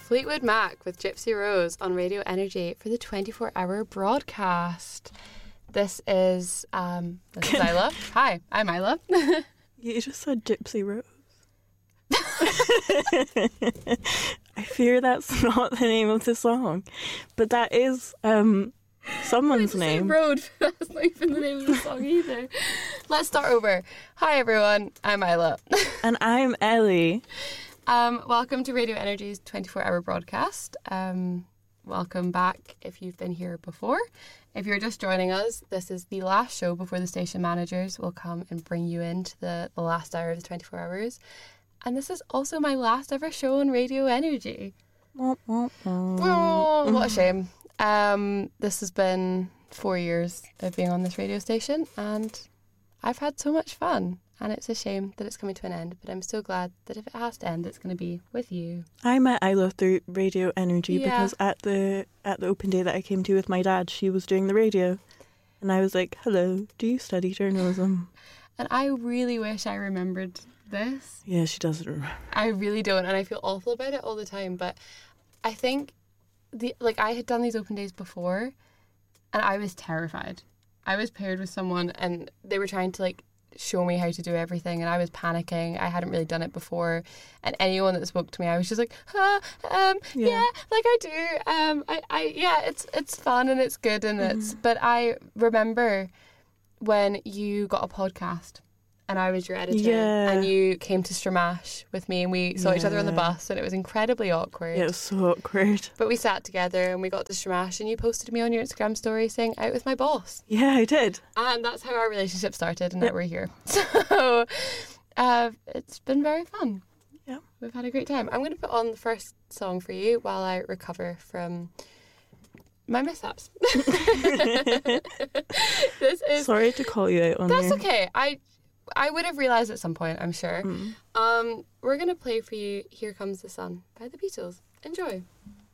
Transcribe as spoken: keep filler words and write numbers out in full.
Fleetwood Mac with Gypsy Rose on Radio Energy for the twenty-four hour broadcast. This is, um, this is Isla. Hi, I'm Isla. You just said Gypsy Rose. I fear that's not the name of the song, but that is um, someone's I name. Road. That's not even the name of the song either. Let's start over. Hi everyone, I'm Isla. And I'm Ellie. Um, welcome to Radio Energy's twenty-four hour broadcast. Um, welcome back if you've been here before. If you're just joining us, this is the last show before the station managers will come and bring you into the, the last hour of the twenty-four hours. And this is also my last ever show on Radio Energy. Wah, wah, wah. Oh, what a shame. Um, this has been four years of being on this radio station and I've had so much fun. And it's a shame that it's coming to an end, but I'm so glad that if it has to end, it's going to be with you. I met Isla through Radio Energy Yeah. because at the at the open day that I came to with my dad, she was doing the radio. And I was like, hello, do you study journalism? And I really wish I remembered this. Yeah, she doesn't remember. I really don't, and I feel awful about it all the time. But I think, the like, I had done these open days before, and I was terrified. I was paired with someone, and they were trying to, like, show me how to do everything, and I was panicking. I hadn't really done it before, and anyone that spoke to me, I was just like, ah, um, yeah. Yeah. like I do, um, I, I, yeah, it's it's fun and it's good and Mm-hmm. it's. But I remember when you got a podcast, and I was your editor, Yeah. and you came to Stramash with me, and we saw each other on the Yeah. bus, and it was incredibly awkward. Yeah, it was so awkward. But we sat together, and we got to Stramash, and you posted me on your Instagram story saying, "Out with my boss." Yeah, I did. And that's how our relationship started, and Yep. now we're here. So uh, it's been very fun. Yeah. We've had a great time. I'm going to put on the first song for you while I recover from my mishaps. This is... Sorry to call you out on That's there. okay. I I would have realised at some point, I'm sure. Mm. Um, we're going to play for you Here Comes the Sun by the Beatles. Enjoy.